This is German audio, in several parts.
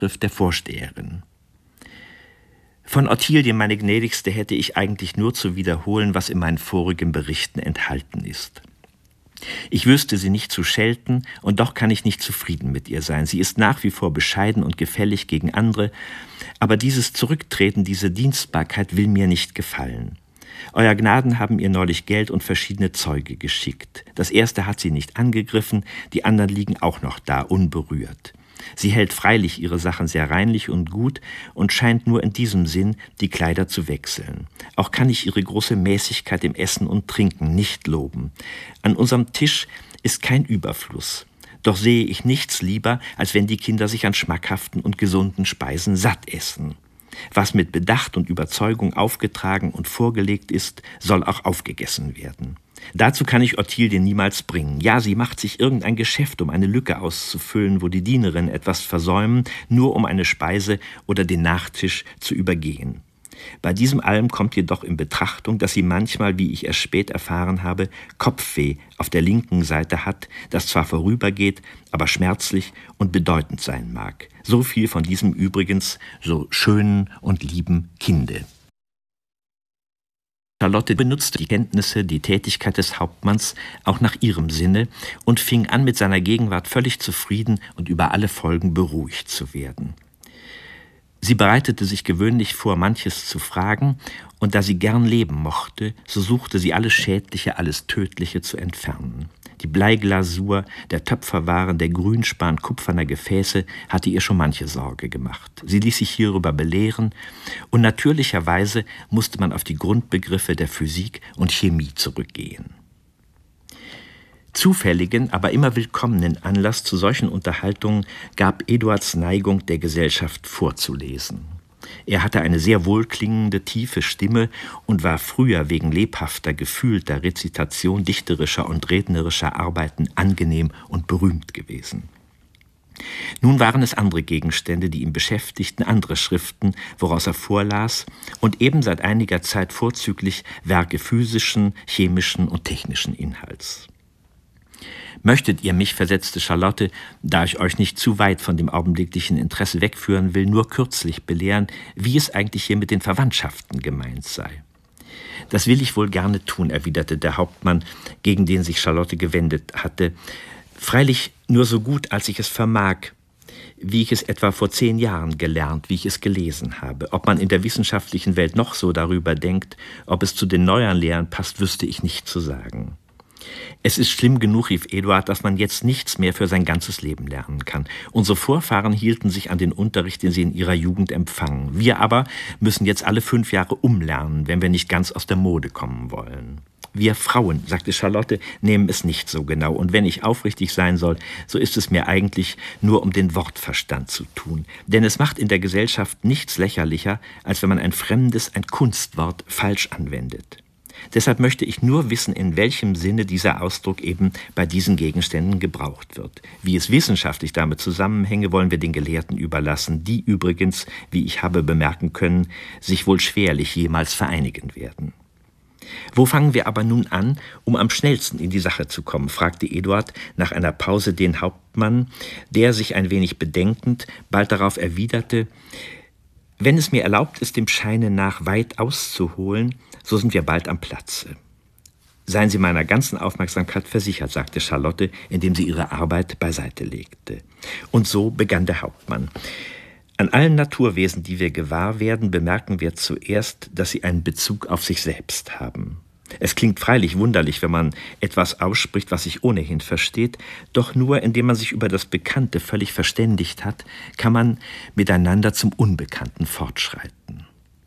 der Vorsteherin. Von Ottilie, meine Gnädigste, hätte ich eigentlich nur zu wiederholen, was in meinen vorigen Berichten enthalten ist. Ich wüsste sie nicht zu schelten, und doch kann ich nicht zufrieden mit ihr sein. Sie ist nach wie vor bescheiden und gefällig gegen andere, aber dieses Zurücktreten, diese Dienstbarkeit will mir nicht gefallen. Euer Gnaden haben ihr neulich Geld und verschiedene Zeuge geschickt. Das erste hat sie nicht angegriffen, die anderen liegen auch noch da, unberührt. Sie hält freilich ihre Sachen sehr reinlich und gut und scheint nur in diesem Sinn, die Kleider zu wechseln. Auch kann ich ihre große Mäßigkeit im Essen und Trinken nicht loben. An unserem Tisch ist kein Überfluss. Doch sehe ich nichts lieber, als wenn die Kinder sich an schmackhaften und gesunden Speisen satt essen. Was mit Bedacht und Überzeugung aufgetragen und vorgelegt ist, soll auch aufgegessen werden. Dazu kann ich Ottilie niemals bringen. Ja, sie macht sich irgendein Geschäft, um eine Lücke auszufüllen, wo die Dienerinnen etwas versäumen, nur um eine Speise oder den Nachtisch zu übergehen. Bei diesem allem kommt jedoch in Betrachtung, dass sie manchmal, wie ich erst spät erfahren habe, Kopfweh auf der linken Seite hat, das zwar vorübergeht, aber schmerzlich und bedeutend sein mag. So viel von diesem übrigens so schönen und lieben Kinde. Charlotte benutzte die Kenntnisse, die Tätigkeit des Hauptmanns auch nach ihrem Sinne und fing an, mit seiner Gegenwart völlig zufrieden und über alle Folgen beruhigt zu werden. Sie bereitete sich gewöhnlich vor, manches zu fragen, und da sie gern leben mochte, so suchte sie alles Schädliche, alles Tödliche zu entfernen. Die Bleiglasur, der Töpferwaren, der Grünspan kupferner Gefäße hatte ihr schon manche Sorge gemacht. Sie ließ sich hierüber belehren, und natürlicherweise musste man auf die Grundbegriffe der Physik und Chemie zurückgehen. Zufälligen, aber immer willkommenen Anlass zu solchen Unterhaltungen gab Eduards Neigung, der Gesellschaft vorzulesen. Er hatte eine sehr wohlklingende, tiefe Stimme und war früher wegen lebhafter, gefühlter Rezitation dichterischer und rednerischer Arbeiten angenehm und berühmt gewesen. Nun waren es andere Gegenstände, die ihn beschäftigten, andere Schriften, woraus er vorlas, und eben seit einiger Zeit vorzüglich Werke physischen, chemischen und technischen Inhalts. Möchtet ihr mich, versetzte Charlotte, da ich euch nicht zu weit von dem augenblicklichen Interesse wegführen will, nur kürzlich belehren, wie es eigentlich hier mit den Verwandtschaften gemeint sei. Das will ich wohl gerne tun, erwiderte der Hauptmann, gegen den sich Charlotte gewendet hatte. Freilich nur so gut, als ich es vermag, wie ich es etwa vor 10 Jahren gelernt, wie ich es gelesen habe. Ob man in der wissenschaftlichen Welt noch so darüber denkt, ob es zu den neueren Lehren passt, wüsste ich nicht zu sagen. Es ist schlimm genug, rief Eduard, dass man jetzt nichts mehr für sein ganzes Leben lernen kann. Unsere Vorfahren hielten sich an den Unterricht, den sie in ihrer Jugend empfangen. Wir aber müssen jetzt alle 5 Jahre umlernen, wenn wir nicht ganz aus der Mode kommen wollen. Wir Frauen, sagte Charlotte, nehmen es nicht so genau. Und wenn ich aufrichtig sein soll, so ist es mir eigentlich nur um den Wortverstand zu tun. Denn es macht in der Gesellschaft nichts lächerlicher, als wenn man ein fremdes, ein Kunstwort falsch anwendet. Deshalb möchte ich nur wissen, in welchem Sinne dieser Ausdruck eben bei diesen Gegenständen gebraucht wird. Wie es wissenschaftlich damit zusammenhänge, wollen wir den Gelehrten überlassen, die übrigens, wie ich habe bemerken können, sich wohl schwerlich jemals vereinigen werden. Wo fangen wir aber nun an, um am schnellsten in die Sache zu kommen, fragte Eduard nach einer Pause den Hauptmann, der sich ein wenig bedenkend bald darauf erwiderte: Wenn es mir erlaubt ist, dem Scheine nach weit auszuholen, so sind wir bald am Platze. Seien Sie meiner ganzen Aufmerksamkeit versichert, sagte Charlotte, indem sie ihre Arbeit beiseite legte. Und so begann der Hauptmann. An allen Naturwesen, die wir gewahr werden, bemerken wir zuerst, dass sie einen Bezug auf sich selbst haben. Es klingt freilich wunderlich, wenn man etwas ausspricht, was sich ohnehin versteht, doch nur indem man sich über das Bekannte völlig verständigt hat, kann man miteinander zum Unbekannten fortschreiten.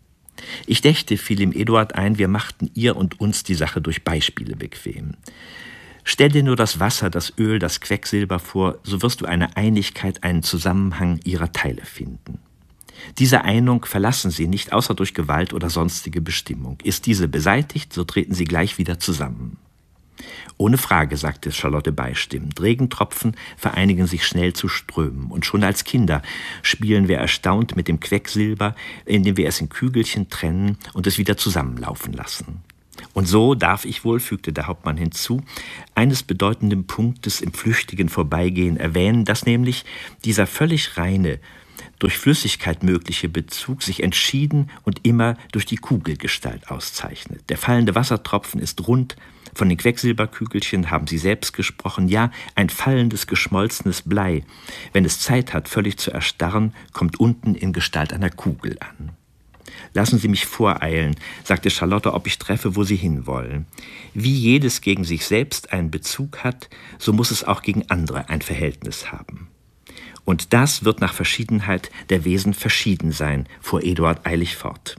Ich dächte, fiel ihm Eduard ein, wir machten ihr und uns die Sache durch Beispiele bequem. Stell dir nur das Wasser, das Öl, das Quecksilber vor, so wirst du eine Einigkeit, einen Zusammenhang ihrer Teile finden. Diese Einung verlassen sie nicht, außer durch Gewalt oder sonstige Bestimmung. Ist diese beseitigt, so treten sie gleich wieder zusammen. Ohne Frage, sagte Charlotte beistimmend. Regentropfen vereinigen sich schnell zu Strömen. Und schon als Kinder spielen wir erstaunt mit dem Quecksilber, indem wir es in Kügelchen trennen und es wieder zusammenlaufen lassen. Und so darf ich wohl, fügte der Hauptmann hinzu, eines bedeutenden Punktes im flüchtigen Vorbeigehen erwähnen, dass nämlich dieser völlig reine durch Flüssigkeit mögliche Bezug sich entschieden und immer durch die Kugelgestalt auszeichnet. Der fallende Wassertropfen ist rund, von den Quecksilberkügelchen haben Sie selbst gesprochen, ja, ein fallendes, geschmolzenes Blei, wenn es Zeit hat, völlig zu erstarren, kommt unten in Gestalt einer Kugel an. »Lassen Sie mich voreilen«, sagte Charlotte, »ob ich treffe, wo Sie hinwollen. Wie jedes gegen sich selbst einen Bezug hat, so muss es auch gegen andere ein Verhältnis haben. Und das wird nach Verschiedenheit der Wesen verschieden sein«, fuhr Eduard eilig fort.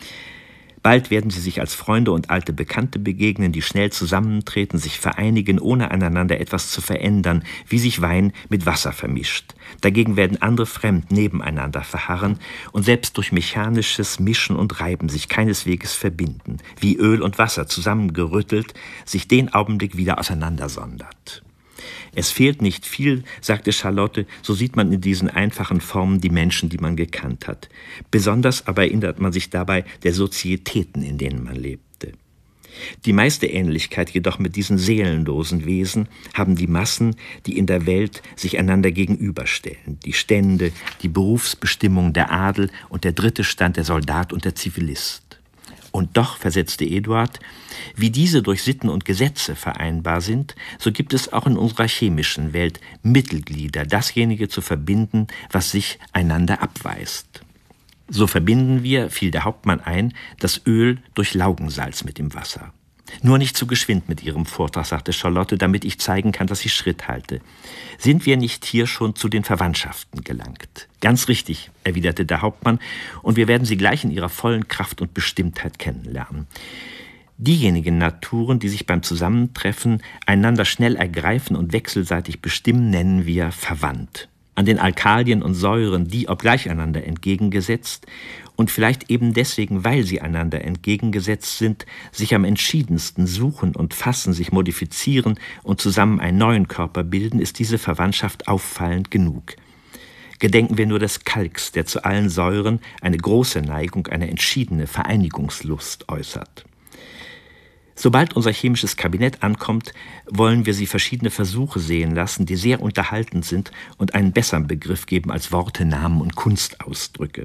»Bald werden sie sich als Freunde und alte Bekannte begegnen, die schnell zusammentreten, sich vereinigen, ohne aneinander etwas zu verändern, wie sich Wein mit Wasser vermischt. Dagegen werden andere fremd nebeneinander verharren und selbst durch mechanisches Mischen und Reiben sich keinesweges verbinden, wie Öl und Wasser zusammengerüttelt, sich den Augenblick wieder auseinandersondert. Es fehlt nicht viel«, sagte Charlotte, »so sieht man in diesen einfachen Formen die Menschen, die man gekannt hat. Besonders aber erinnert man sich dabei der Sozietäten, in denen man lebte. Die meiste Ähnlichkeit jedoch mit diesen seelenlosen Wesen haben die Massen, die in der Welt sich einander gegenüberstellen, die Stände, die Berufsbestimmung, der Adel und der dritte Stand, der Soldat und der Zivilist. Und doch«, versetzte Eduard, »wie diese durch Sitten und Gesetze vereinbar sind, so gibt es auch in unserer chemischen Welt Mittelglieder, dasjenige zu verbinden, was sich einander abweist. So verbinden wir«, fiel der Hauptmann ein, »das Öl durch Laugensalz mit dem Wasser.« »Nur nicht zu geschwind mit Ihrem Vortrag«, sagte Charlotte, »damit ich zeigen kann, dass ich Schritt halte. Sind wir nicht hier schon zu den Verwandtschaften gelangt?« »Ganz richtig«, erwiderte der Hauptmann, »und wir werden sie gleich in ihrer vollen Kraft und Bestimmtheit kennenlernen. Diejenigen Naturen, die sich beim Zusammentreffen einander schnell ergreifen und wechselseitig bestimmen, nennen wir verwandt. An den Alkalien und Säuren, die, obgleich einander entgegengesetzt, und vielleicht eben deswegen, weil sie einander entgegengesetzt sind, sich am entschiedensten suchen und fassen, sich modifizieren und zusammen einen neuen Körper bilden, ist diese Verwandtschaft auffallend genug. Gedenken wir nur des Kalks, der zu allen Säuren eine große Neigung, eine entschiedene Vereinigungslust äußert. Sobald unser chemisches Kabinett ankommt, wollen wir sie verschiedene Versuche sehen lassen, die sehr unterhaltend sind und einen besseren Begriff geben als Worte, Namen und Kunstausdrücke.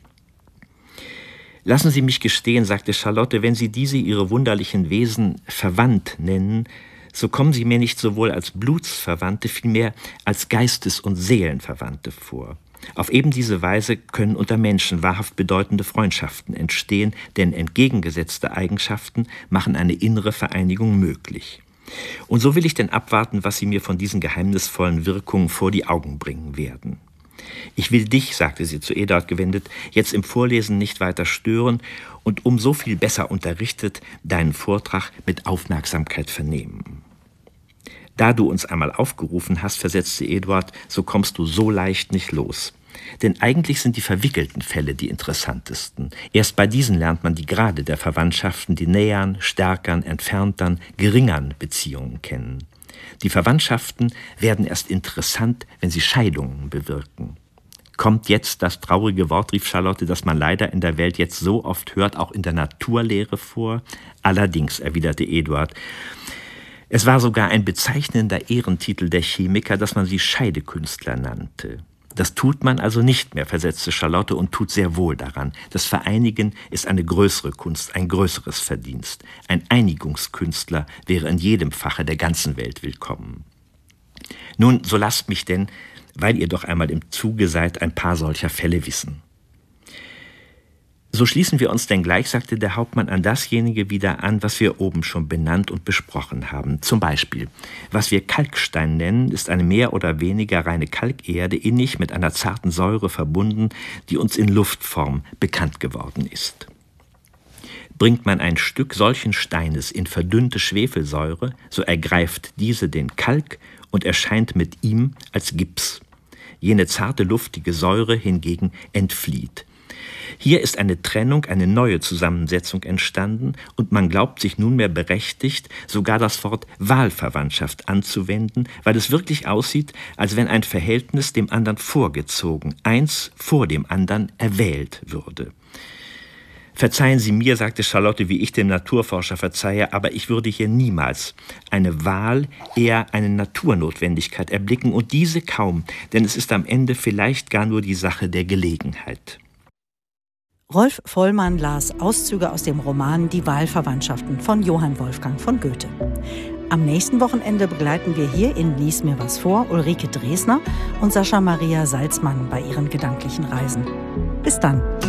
»Lassen Sie mich gestehen«, sagte Charlotte, »wenn Sie diese Ihre wunderlichen Wesen verwandt nennen, so kommen sie mir nicht sowohl als Blutsverwandte, vielmehr als Geistes- und Seelenverwandte vor. Auf eben diese Weise können unter Menschen wahrhaft bedeutende Freundschaften entstehen, denn entgegengesetzte Eigenschaften machen eine innere Vereinigung möglich. Und so will ich denn abwarten, was Sie mir von diesen geheimnisvollen Wirkungen vor die Augen bringen werden. Ich will dich«, sagte sie zu Eduard gewendet, »jetzt im Vorlesen nicht weiter stören und um so viel besser unterrichtet deinen Vortrag mit Aufmerksamkeit vernehmen.« »Da du uns einmal aufgerufen hast«, versetzte Eduard, »so kommst du so leicht nicht los. Denn eigentlich sind die verwickelten Fälle die interessantesten. Erst bei diesen lernt man die Grade der Verwandtschaften, die nähern, stärkern, entferntern, geringern Beziehungen kennen. Die Verwandtschaften werden erst interessant, wenn sie Scheidungen bewirken. Kommt jetzt das traurige Wort«, rief Charlotte, »das man leider in der Welt jetzt so oft hört, auch in der Naturlehre vor?« »Allerdings«, erwiderte Eduard. Es war sogar ein bezeichnender Ehrentitel der Chemiker, dass man sie Scheidekünstler nannte. Das tut man also nicht mehr«, versetzte Charlotte, »und tut sehr wohl daran. Das Vereinigen ist eine größere Kunst, ein größeres Verdienst. Ein Einigungskünstler wäre in jedem Fache der ganzen Welt willkommen. Nun, so lasst mich denn, weil ihr doch einmal im Zuge seid, ein paar solcher Fälle wissen.« »So schließen wir uns denn gleich«, sagte der Hauptmann, »an dasjenige wieder an, was wir oben schon benannt und besprochen haben. Zum Beispiel, was wir Kalkstein nennen, ist eine mehr oder weniger reine Kalkerde, innig mit einer zarten Säure verbunden, die uns in Luftform bekannt geworden ist. Bringt man ein Stück solchen Steines in verdünnte Schwefelsäure, so ergreift diese den Kalk und erscheint mit ihm als Gips. Jene zarte, luftige Säure hingegen entflieht. Hier ist eine Trennung, eine neue Zusammensetzung entstanden und man glaubt sich nunmehr berechtigt, sogar das Wort Wahlverwandtschaft anzuwenden, weil es wirklich aussieht, als wenn ein Verhältnis dem anderen vorgezogen, eins vor dem anderen erwählt würde. Verzeihen Sie mir, sagte Charlotte, wie ich dem Naturforscher verzeihe, aber ich würde hier niemals eine Wahl, eher eine Naturnotwendigkeit erblicken und diese kaum, denn es ist am Ende vielleicht gar nur die Sache der Gelegenheit. Rolf Vollmann las Auszüge aus dem Roman Die Wahlverwandtschaften von Johann Wolfgang von Goethe. Am nächsten Wochenende begleiten wir hier in Lies mir was vor Ulrike Dresner und Sascha Maria Salzmann bei ihren gedanklichen Reisen. Bis dann.